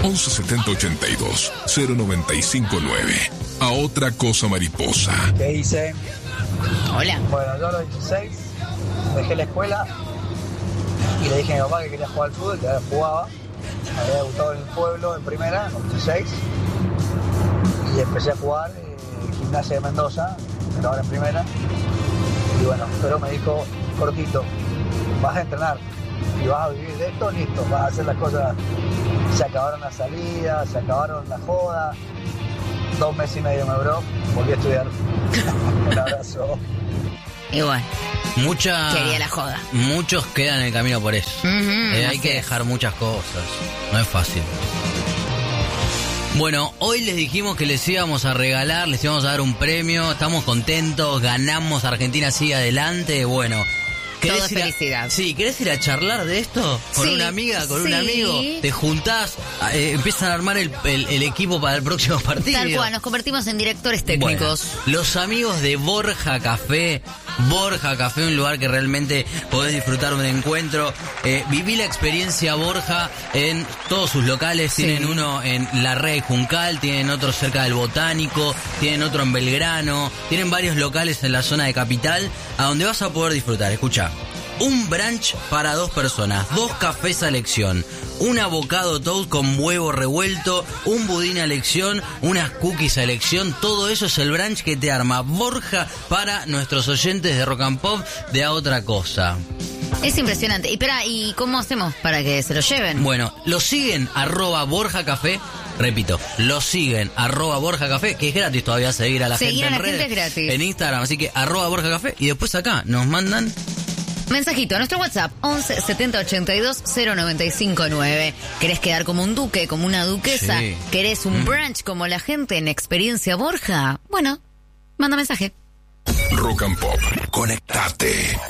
11 70 82 0959. A otra cosa mariposa. ¿Qué hice? Hola. Bueno, yo a los 16 dejé la escuela y le dije a mi papá que quería jugar al fútbol, que ahora jugaba. Me había debutado en el pueblo en primera, con 16. Y empecé a jugar en Gimnasia de Mendoza, pero ahora en primera. Y bueno, pero me dijo, cortito, vas a entrenar y vas a vivir de esto, listo, vas a hacer las cosas. Se acabaron las salidas, se acabaron las jodas. 2 meses y medio me duró, volví a estudiar. Un abrazo. Igual. Quería la joda. Muchos quedan en el camino por eso. Hay que dejar muchas cosas. No es fácil. Bueno, hoy les dijimos que les íbamos a regalar, les íbamos a dar un premio. Estamos contentos, ganamos, Argentina sigue adelante. Bueno, todo es felicidad. ¿querés ir a charlar de esto? Con una amiga, con un amigo. Te juntás, empiezan a armar el equipo para el próximo partido. Tal cual, nos convertimos en directores técnicos. Bueno, los amigos de Borja Café. Borja Café, un lugar que realmente podés disfrutar de un encuentro. Viví la experiencia Borja en todos sus locales. Sí. Tienen uno en La Rea y Juncal, tienen otro cerca del Botánico, tienen otro en Belgrano, tienen varios locales en la zona de Capital, a donde vas a poder disfrutar. Escuchá, un brunch para 2 personas, 2 cafés a elección, un avocado toast con huevo revuelto, un budín a elección, unas cookies a elección. Todo eso es el brunch que te arma Borja para nuestros oyentes de Rock and Pop de A Otra Cosa. Es impresionante. ¿Y cómo hacemos para que se lo lleven? Bueno, lo siguen @Borja Café. Repito, lo siguen @Borja Café, que es gratis todavía seguir a la gente en redes. Gente es gratis. En Instagram, así que @Borja Café. Y después acá nos mandan mensajito a nuestro WhatsApp 11 70 82 0959. ¿Querés quedar como un duque, como una duquesa? Sí. ¿Querés un brunch como la gente en Experiencia Borja? Bueno, manda mensaje. Rock and Pop, conectate.